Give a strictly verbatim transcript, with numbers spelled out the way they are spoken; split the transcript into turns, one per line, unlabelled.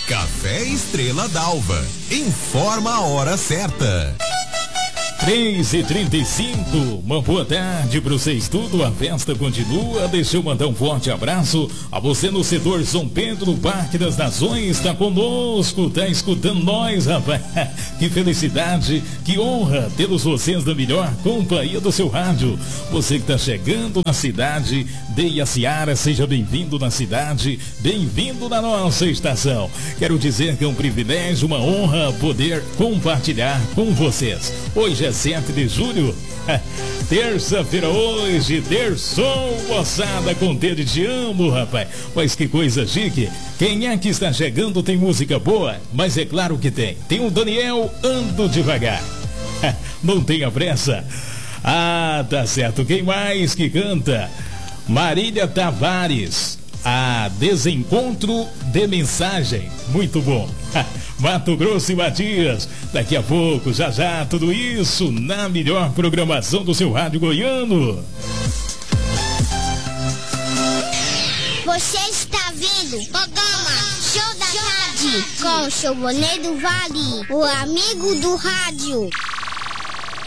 Café Estrela d'Alva. Informa a hora certa.
três e trinta e cinco, uma boa tarde para vocês tudo, a festa continua. Deixa eu mandar um forte abraço a você no setor São Pedro, Parque das Nações, tá conosco, tá escutando nós, rapaz. Que felicidade, que honra tê-los vocês da melhor companhia do seu rádio. Você que tá chegando na cidade de Iaciara, seja bem-vindo na cidade, bem-vindo na nossa estação. Quero dizer que é um privilégio, uma honra poder compartilhar com vocês. Hoje é sete de julho, terça-feira hoje, terçou, moçada, com T de te amo, rapaz. Mas que coisa chique. Quem é que está chegando? Tem música boa? Mas é claro que tem. Tem o Daniel, Ando Devagar. Não tenha pressa. Ah, tá certo. Quem mais que canta? Marília Tavares, a Desencontro de Mensagem. Muito bom. Mato Grosso e Matias, daqui a pouco, já já, tudo isso na melhor programação do seu rádio goiano.
Você está vendo programa Show da Tarde com o Chauvonet do Vale, o amigo do rádio.